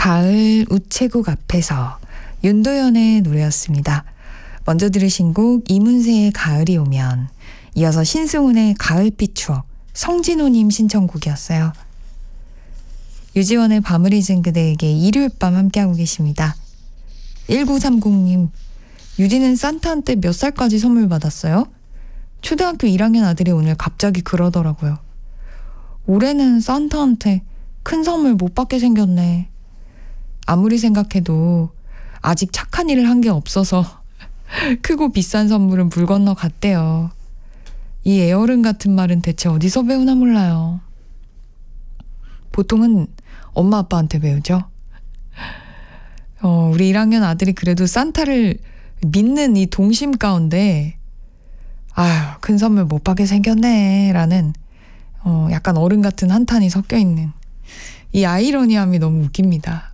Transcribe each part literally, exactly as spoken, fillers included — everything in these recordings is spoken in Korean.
가을 우체국 앞에서 윤도현의 노래였습니다. 먼저 들으신 곡 이문세의 가을이 오면, 이어서 신승훈의 가을빛 추억, 성진호님 신청곡이었어요. 유지원의 밤을 잊은 그대에게 일요일 밤 함께하고 계십니다. 일구삼공님, 유디는 산타한테 몇 살까지 선물 받았어요? 초등학교 일 학년 아들이 오늘 갑자기 그러더라고요. 올해는 산타한테 큰 선물 못 받게 생겼네. 아무리 생각해도 아직 착한 일을 한 게 없어서 크고 비싼 선물은 물 건너 갔대요. 이 애어른 같은 말은 대체 어디서 배우나 몰라요. 보통은 엄마 아빠한테 배우죠. 어, 우리 일 학년 아들이 그래도 산타를 믿는 이 동심 가운데 아휴, 큰 선물 못 받게 생겼네 라는 어, 약간 어른 같은 한탄이 섞여있는 이 아이러니함이 너무 웃깁니다.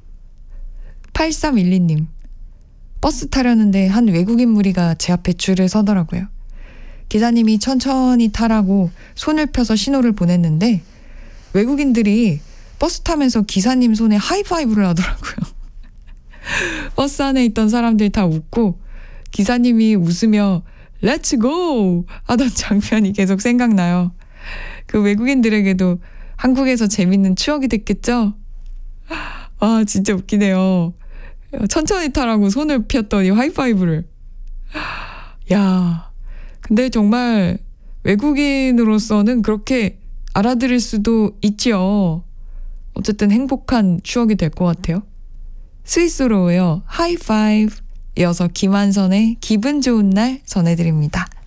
팔삼일이님, 버스 타려는데 한 외국인 무리가 제 앞에 줄을 서더라고요. 기사님이 천천히 타라고 손을 펴서 신호를 보냈는데 외국인들이 버스 타면서 기사님 손에 하이파이브를 하더라고요. 버스 안에 있던 사람들 다 웃고 기사님이 웃으며 렛츠 고! 하던 장면이 계속 생각나요. 그 외국인들에게도 한국에서 재밌는 추억이 됐겠죠? 아, 진짜 웃기네요. 천천히 타라고 손을 폈더니 하이파이브를. 야, 근데 정말 외국인으로서는 그렇게 알아들을 수도 있죠. 어쨌든 행복한 추억이 될 것 같아요. 스위스로요, 하이파이브. 이어서 김한선의 기분 좋은 날 전해드립니다.